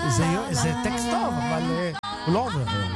זה טקסט טוב, אבל הוא לא עובר היום.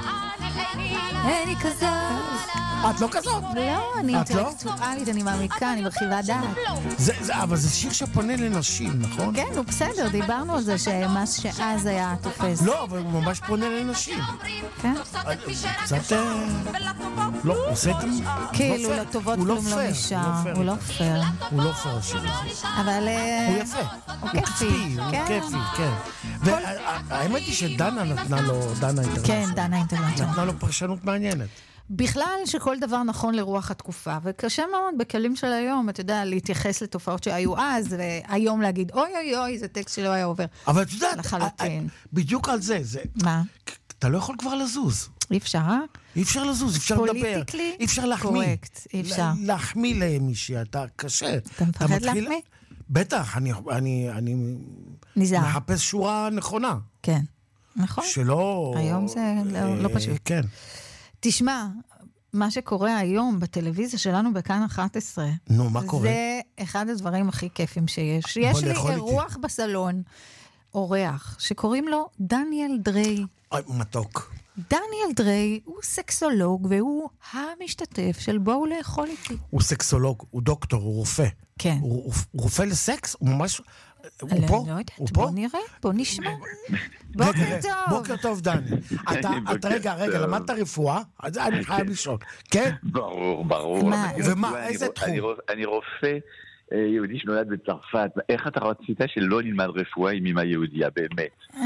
אני כזאת. את לא כזאת? לא, אני אינטלקטואלית, אני מעמיקה, אני מרחיבה דעת. אבל זה שיר שפונה לנשים, נכון? כן, הוא בסדר, דיברנו על זה שמה שאז היה תופס. לא, אבל הוא ממש פונה לנשים. כן? קצת... לא, הוא עושה את... כאילו, לטובות כלום לא נשאר. הוא לא פייר. הוא לא פייר השיר הזה. אבל... הוא יפה. הוא כיפי. הוא כיפי, כן. והאמת היא שדנה נתנה לו, דנה אינטרנט. כן, דנה אינטרנט. נתנה לו פרשנות מעניינת. בכלל שכל דבר נכון לרוח התקופה, וקשה מאוד בכלים של היום, אתה יודע, להתייחס לתופעות שהיו אז, והיום להגיד, אוי אוי אוי, זה טקסט שלא היה עובר. אבל אתה יודע, לחלוטין. בדיוק על זה. מה? אתה לא יכול כבר לזוז. אי אפשר, אה? אי אפשר לזוז, אי אפשר לדבר. פוליטיקלי? אי אפשר להחמיא. קורקט, אי אפשר. להחמיא למישהי, אתה קשה. אתה מפחד להחמיא? בטח, אני נזהר. מחפש שורה נכונה. כן, נכון. שלא... היום זה לא פשוט. כן. תשמע, מה שקורה היום בטלוויזיה שלנו בכאן 11, נו, מה קורה? זה אחד הדברים הכי כיפים שיש. יש לי אירוח בסלון, אורח, שקוראים לו דניאל דריי. אוי, מתוק. דניאל דריי הוא סקסולוג, והוא המשתתף של בואו לאכול איתי. הוא סקסולוג, הוא דוקטור, הוא רופא. כן. הוא רופא לסקס? הוא ממש... הוא לא, פה? לא יודעת, הוא פה? בוא נראה, בוא נשמע. בוקר טוב. בוקר טוב, דני. אתה רגע, למדת רפואה? אז אני חייב לשאול. כן? ברור. ומה, איזה תחום? אני רופא יהודי שנולד בצרפת. איך אתה רצית שלא נלמד רפואה עם אמא יהודיה, באמת?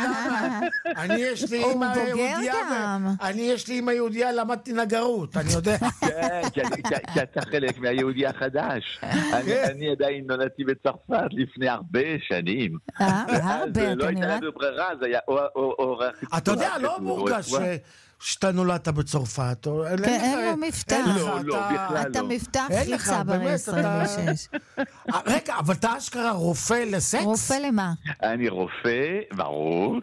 אני יש לי אמא יהודיה, יש לי אמא יהודיה, למדתי נגרות, אני יודע. כן, כי אתה חלק מהיהודי החדש. אני עדיין נולדתי בצרפת לפני הרבה שנים. הרבה, לא הייתה לנו ברירה, זה היה או... אתה יודע, לא מורגש שאתה נולדת בצרפת. אין לו מבטח. לא, בכלל לא. אתה מבטח חיצה ב-26. רגע, אבל אתה אשכרה רופא לסקס? רופא למה? אני רופא, ברור,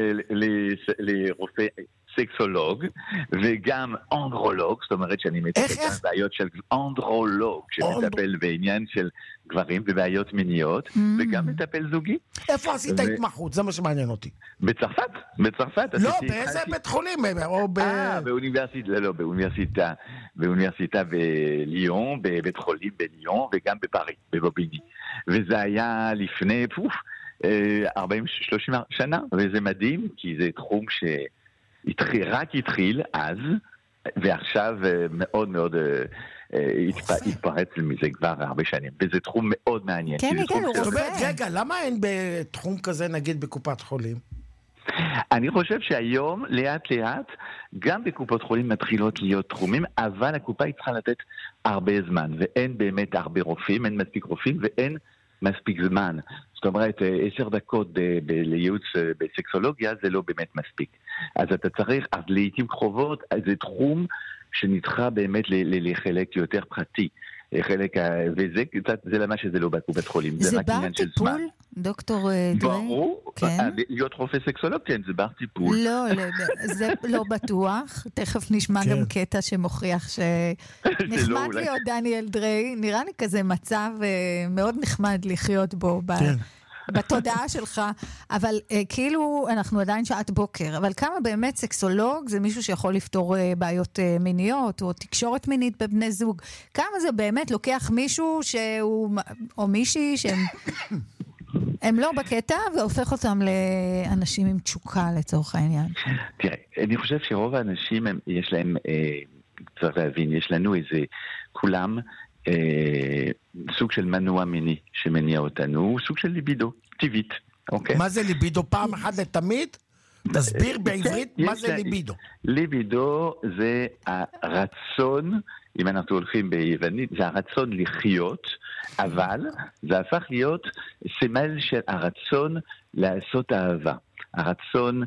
לרופא סקסולוג, וגם אנדרולוג, זאת אומרת שאני מטפל בעיות של אנדרולוג, שמטפל בעניין של גברים ובעיות מיניות, וגם מטפל זוגי. איפה עשית התמחות? זה מה שמעניין אותי. בצרפת. לא, באיזה בית חולים? באוניברסיטה בליון, בבית חולים בליון, וגם בפריז, בבוביני. וזה היה לפני 30 שנה, וזה מדהים, כי זה תחום רק התחיל אז, ועכשיו מאוד מאוד התפרץ מזה כבר הרבה שנים, וזה תחום מאוד מעניין. כן, הוא רופא. רגע, למה אין בתחום כזה, נגיד, בקופת חולים? אני חושב שהיום, לאט לאט, גם בקופות חולים מתחילות להיות תחומים, אבל הקופה היא צריכה לתת הרבה זמן, ואין באמת הרבה רופאים, אין מספיק רופאים, ואין מספיק זמן. זאת אומרת, 10 דקות לייעוץ בסקסולוגיה זה לא באמת מספיק. אז אתה צריך, אז לעתים קרובות, זה תחום שנדחה באמת לחלק יותר פרטי. וזה למה שזה לא בקופת חולים. זה בר טיפול, דוקטור דריי? ברור, להיות רופא סקסולוג, כן, זה בר טיפול. לא, זה לא בטוח. תכף נשמע גם קטע שמוכיח שנחמד להיות דניאל דריי. נראה לי כזה מצב מאוד נחמד לחיות בו בתודעה שלך, אבל כאילו אנחנו עדיין שעת בוקר, אבל כמה באמת סקסולוג זה מישהו שיכול לפתור בעיות מיניות או תקשורת מינית בבני זוג, כמה זה באמת לוקח מישהו שהוא, או מישהי שהם לא בקטע והופך אותם לאנשים עם תשוקה לצורך העניין. תראה, אני חושב שרוב האנשים יש להם, צריך להבין, יש לנו איזה כולם סוג של מנוע מיני שמניע אותנו, סוג של ליבידו, טבעית. מה זה ליבידו? פעם אחת לתמיד? תסביר בעברית מה זה ליבידו. ליבידו זה הרצון, אם אנחנו הולכים ביוונית, זה הרצון לחיות, אבל זה הפך להיות סמל של הרצון לעשות אהבה. הרצון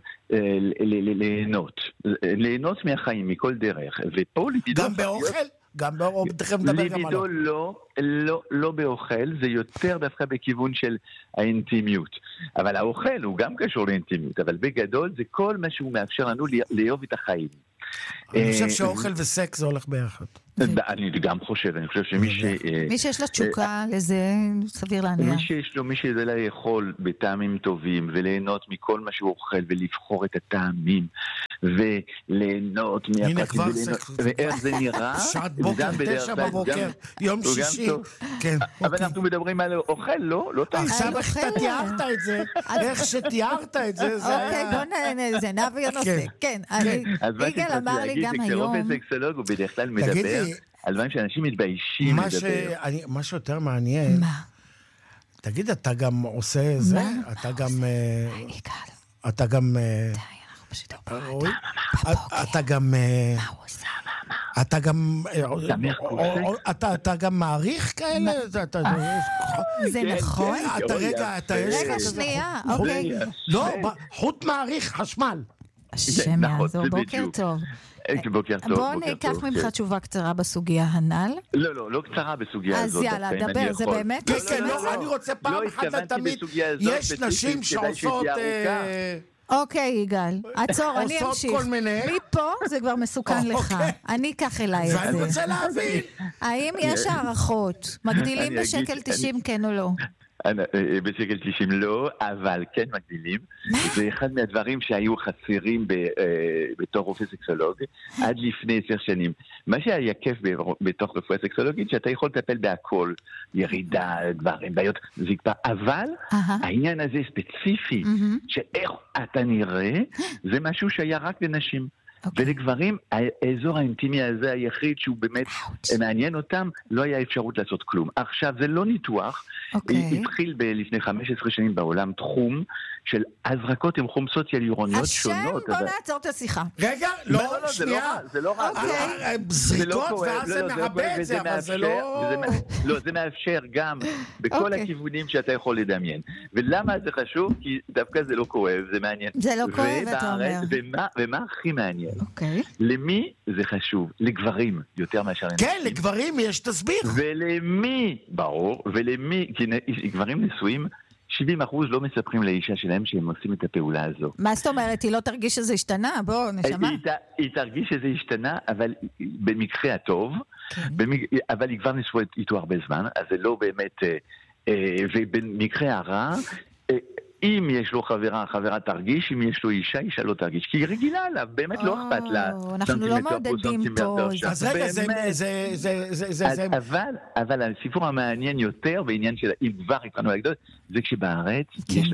ליהנות מהחיים, מכל דרך. ופה ליבידו... גם באוכל? גם ליבידו לא באוכל, זה יותר דווקא בכיוון של האינטימיות. אבל האוכל הוא גם קשור לאינטימיות, אבל בגדול זה כל מה שהוא מאפשר לנו לאהוב את החיים. אני חושב שאוכל וסקס זה הולך ביחד. אני גם חושב, אני חושב שמי מי שיש לו תשוקה לזה, סביר להניח. מי שזה לאכול בטעמים טובים, וליהנות מכל מה שהוא אוכל, ולבחור את הטעמים, וליהנות מהפרטים, ואיך זה נראה. שעת בוקר, 9 בבוקר, יום שישי. אבל אנחנו מדברים על אוכל, לא טעים. עכשיו איך אתה תיארת את זה, איך שתיארת את זה, אוקיי, בוא נענה, זה נעביר נושא. כן, יגאל אמר לי גם היום. כשרופא סקסולוג הוא בדרך כלל מדבר על דברים שאנשים מתביישים לדבר. מה שיותר מעניין, תגיד, אתה גם עושה זה? אתה גם... אתה גם... אתה גם... אתה גם... אתה גם מעריך כאלה? זה נכון? רגע, שנייה, אוקיי. לא, חוט מעריך חשמל. השם יעזור, בוקר טוב. בוקר טוב. בוא ניקח ממך תשובה קצרה בסוגיה הנ"ל. לא קצרה בסוגיה הזאת. אז יאללה, דבר, זה באמת... כן, לא, אני רוצה פעם אחת לתמיד, יש נשים שעושות... אוקיי, יגאל, עצור, אני אמשיך. מפה זה כבר מסוכן לך. אני אקח אליי את זה. ואני רוצה להבין. האם יש הערכות? מגדילים בשקל 90 כן או לא? בשקל 90 לא, אבל כן מגדילים. זה אחד מהדברים שהיו חסרים בתור רופא סקסולוג עד לפני 10 שנים. מה שהיה כיף בתוך רפואה סקסולוגית, שאתה יכול לטפל בהכל, ירידה, דברים, בעיות זקפה, אבל העניין הזה ספציפי, שאיך אתה נראה, זה משהו שהיה רק לנשים. ולגברים, האזור האינטימי הזה היחיד שהוא באמת מעניין אותם, לא היה אפשרות לעשות כלום. עכשיו, זה לא ניתוח, התחיל לפני 15 שנים בעולם תחום של הזרקות עם חומסות יליורוניות שונות. השם, בוא נעצור את השיחה. רגע, לא, שנייה. זה לא רע. זריקות, ואז זה מעבד את זה, אבל זה לא... לא, זה מאפשר גם בכל הכיוונים שאתה יכול לדמיין. ולמה זה חשוב? כי דווקא זה לא כואב, זה מעניין. זה לא כואב, אתה אומר. ומה הכי מעניין? למי זה חשוב? לגברים, יותר מאשר לנשים. כן, לגברים יש תסביר. ולמי, ברור, ולמי, כי גברים נשואים, 70% לא מספרים לאישה שלהם שהם עושים את הפעולה הזו. מה זאת אומרת? היא לא תרגיש שזה השתנה? בוא, נשמע. היא תרגיש שזה השתנה, אבל במקרה הטוב, אבל היא כבר נשואה איתו הרבה זמן, אז זה לא באמת, ובמקרה הרע, אם יש לו חברה תרגיש, אם יש לו אישה לא תרגיש, כי היא רגילה עליו, באמת לא אכפת לה. אנחנו לא מעודדים פה. אז רגע, זה... אבל הסיפור המעניין יותר, בעניין של אם כבר התחלנו להגדול, זה כשבארץ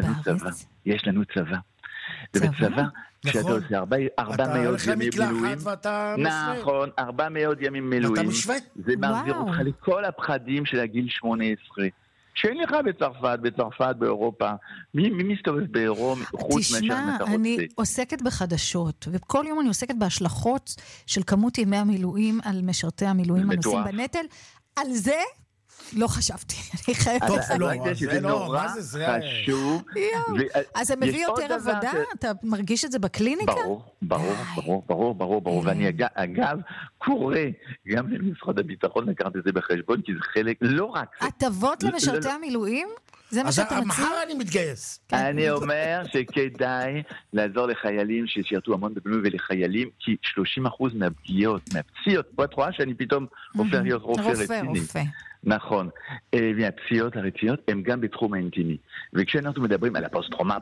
יש לנו צבא. ובצבא, כשאתה עושה 400 ימים מילואים, נכון, 400 ימים מילואים, זה מעביר אותך לכל הפחדים של הגיל 18. שאין לך בצרפת, באירופה. מי מסתובב באירום חוץ מאשר אתה רוצה? תשמע, אני עוסקת בחדשות, וכל יום אני עוסקת בהשלכות של כמות ימי המילואים על משרתי המילואים הנושאים בנטל. על זה לא חשבתי. אני חייבת. זה נורא חשוב. אז זה מביא יותר עבודה? אתה מרגיש את זה בקליניקה? ברור. ואני אגב קורא גם למשרד הביטחון לקחת את זה בחשבון, כי זה חלק לא רק... הטבות למשרתי המילואים? זה מה שאתה מציע? מחר אני מתגייס. אני אומר שכדאי לעזור לחיילים ששירתו המון במילואים ולחיילים, כי 30% מהפציעות, פה את רואה שאני פתאום הופך להיות רופא רציני. נכון, והפציעות הרציות הם גם בתחום האינטימי. וכשאנחנו מדברים על הפוסט-טראומה,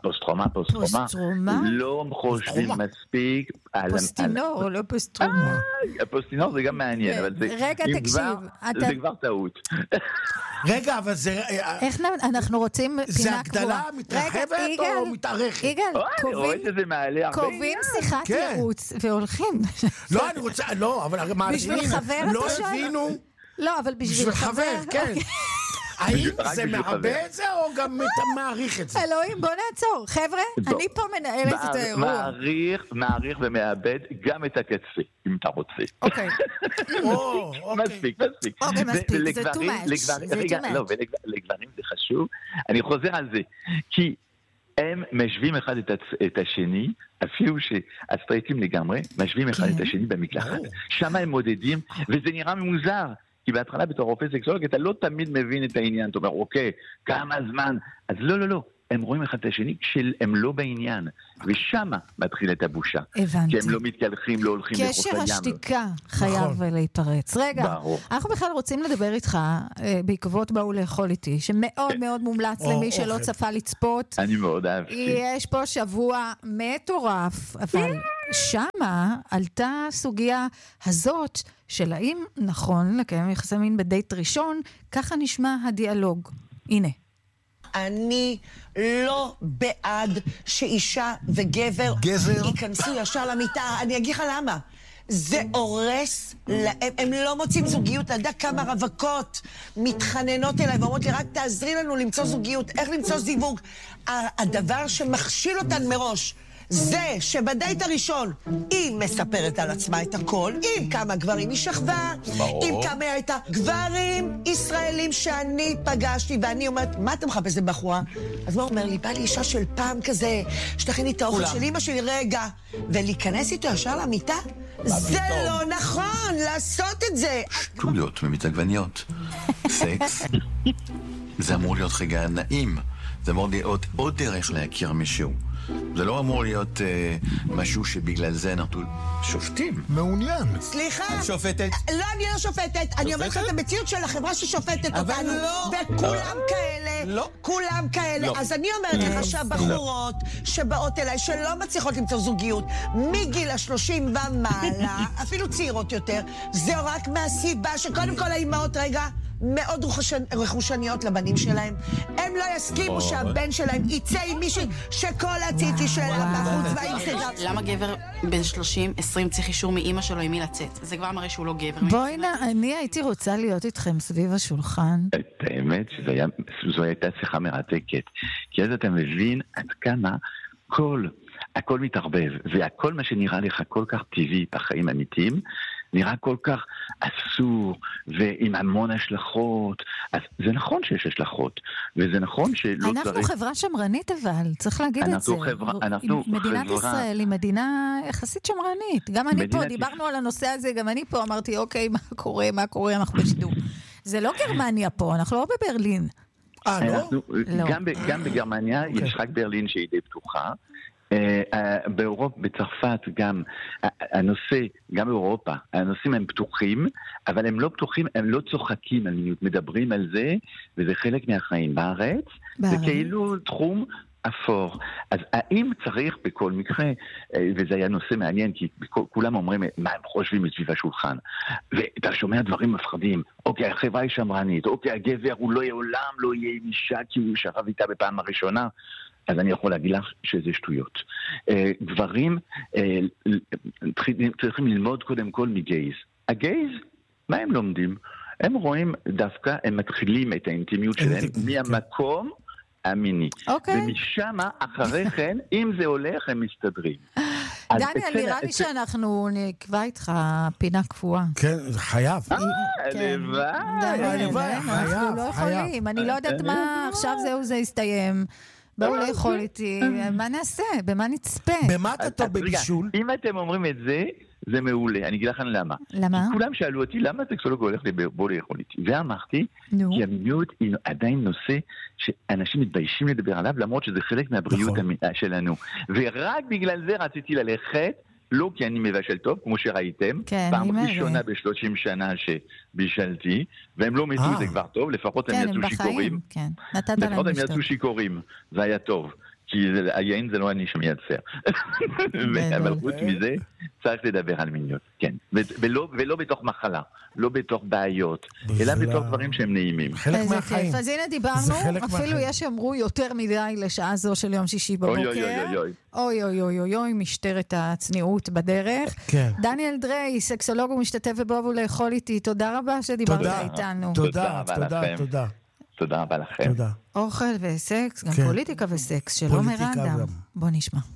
לא חושבים מספיק על... פוסטינור או לא פוסט-טראומה? הפוסטינור זה גם מעניין, אבל זה כבר טעות. רגע, אבל זה... איך אנחנו רוצים פינה קבועה? זה הגדלה מתרחבת או מתארכת? יגאל, קובעים שיחת ייעוץ והולכים. לא, אני רוצה... לא, אבל בשביל חבר אתה שואל? לא, אבל בשביל חבר, כן. האם זה מעבה את זה או גם מעריך את זה? אלוהים, בוא נעצור. חבר'ה, אני פה מנהלת את האירוע. מעריך ומאבד גם את הקצה, אם אתה רוצה. אוקיי. מספיק. אוקיי, מספיק, זה too much. רגע, לא, ולגברים זה חשוב. אני חוזר על זה, כי הם משווים אחד את השני, אפילו שהסטרייטים לגמרי, משווים אחד את השני במקלחת. שם הם מודדים, וזה נראה מוזר. כי בהתחלה בתור רופא סקסולוג אתה לא תמיד מבין את העניין, אתה אומר, אוקיי, כמה זמן? אז לא, הם רואים אחד את השני כשהם לא בעניין, ושם מתחיל את הבושה. הבנתי. כי הם לא מתקלחים, לא הולכים לחוף הים. קשר השתיקה חייב להיפרץ. רגע, אנחנו בכלל רוצים לדבר איתך בעקבות באו לאכול איתי, שמאוד מאוד מומלץ למי שלא צפה לצפות. אני מאוד אהבתי. יש פה שבוע מטורף, אבל שמה עלתה סוגיה הזאת של האם נכון לקיים יחסי מין בדייט ראשון, ככה נשמע הדיאלוג. הנה. אני לא בעד שאישה וגבר ייכנסו ישר למיטה. אני אגיד לך למה. זה הורס להם, הם לא מוצאים זוגיות. אתה יודע כמה רווקות מתחננות אליי ואומרות לי, רק תעזרי לנו למצוא זוגיות, איך למצוא זיווג. הדבר שמכשיל אותן מראש זה שבדייט הראשון היא מספרת על עצמה את הכל, עם כמה גברים היא שכבה, עם כמה הייתה גברים ישראלים שאני פגשתי, ואני אומרת, מה אתה מחפש לבחורה? אז מה אומר לי? בא לי אישה של פעם כזה, שתכין לי את האוכל של אמא שלי רגע, ולהיכנס איתו ישר למיטה? זה לא נכון לעשות את זה. שטויות ומתעגבניות. סקס זה אמור להיות רגע נעים, זה אמור להיות עוד דרך להכיר מישהו. זה לא אמור להיות משהו שבגלל זה אנחנו שופטים. מעוניין. סליחה. שופטת? לא, אני לא שופטת. אני אומרת לך את המציאות של החברה ששופטת אותנו. וכולם כאלה. לא. כולם כאלה. אז אני אומרת לך שהבחורות שבאות אליי, שלא מצליחות למצוא זוגיות, מגיל 30 ומעלה, אפילו צעירות יותר, זה רק מהסיבה שקודם כל האימהות רגע מאוד רכושניות לבנים שלהם. הם לא יסכימו שהבן שלהם יצא עם מישהי שכל הציטי שלה בחוץ והאינסטגרם. למה גבר בן 30-20 צריך אישור מאמא שלו עם מי לצאת? זה כבר מראה שהוא לא גבר. בואי אני הייתי רוצה להיות איתכם סביב השולחן. את האמת שזו הייתה שיחה מרתקת, כי אז אתה מבין עד כמה הכל מתערבב, והכל מה שנראה לך כל כך טבעי בחיים אמיתיים, נראה כל כך אסור, ועם המון השלכות. אז זה נכון שיש השלכות, וזה נכון שלא צריך... אנחנו חברה שמרנית אבל, צריך להגיד את זה. מדינת ישראל היא מדינה יחסית שמרנית. גם אני פה, דיברנו על הנושא הזה, גם אני פה אמרתי, אוקיי, מה קורה, אנחנו בשידור. זה לא גרמניה פה, אנחנו לא בברלין. גם בגרמניה יש רק ברלין שהיא די פתוחה, באירופה, בצרפת גם הנושא, גם באירופה הנושאים הם פתוחים, אבל הם לא פתוחים, הם לא צוחקים על מיניות, מדברים על זה, וזה חלק מהחיים. בארץ זה כאילו תחום אפור. אז האם צריך בכל מקרה, וזה היה נושא מעניין, כי כולם אומרים מה הם חושבים מסביב השולחן, ואתה שומע דברים מפחדים, אוקיי, החברה היא שמרנית, אוקיי, הגבר הוא לא לעולם לא יהיה עם אישה כי הוא שכב איתה בפעם הראשונה. אז אני יכול להגיד לך שזה שטויות. גברים צריכים ללמוד קודם כל מגייז. הגייז, מה הם לומדים? הם רואים דווקא, הם מתחילים את האינטימיות שלהם מהמקום המיני. ומשם, אחרי כן, אם זה הולך, הם מסתדרים. דניאל, נראה לי שאנחנו נקבע איתך פינה קפואה. כן, חייב. הלוואי. אנחנו לא יכולים. אני לא יודעת מה, עכשיו זה יסתיים. באו לאכול איתי, מה נעשה? במה נצפה? במה אתה טוב בבישול? אם אתם אומרים את זה, זה מעולה. אני אגיד לכם למה. למה? כולם שאלו אותי, למה הסקסולוג הולך לבוא לאכול איתי? ואמרתי, כי המיניות היא עדיין נושא שאנשים מתביישים לדבר עליו, למרות שזה חלק מהבריאות שלנו. ורק בגלל זה רציתי ללכת, לא כי אני מבשל טוב, כמו שראיתם, פעם ראשונה ב-30 שנה שבישלתי, והם לא מתו, זה כבר טוב, לפחות הם יצאו שיכורים. לפחות הם יצאו שיכורים, זה היה טוב. כי היין זה לא אני שמייצר. אבל חוץ מזה, צריך לדבר על מיניות, כן. ולא בתוך מחלה, לא בתוך בעיות, אלא בתוך דברים שהם נעימים. חלק מהחיים. אז הנה דיברנו, אפילו יש אמרו יותר מדי לשעה זו של יום שישי בבוקר. אוי, משטרת הצניעות בדרך. דניאל דרי, סקסולוג ומשתתף ובואו לאכול איתי, תודה רבה שדיברת איתנו. תודה. תודה רבה לכם. אוכל וסקס, גם פוליטיקה וסקס, שלום אדם. בוא נשמע.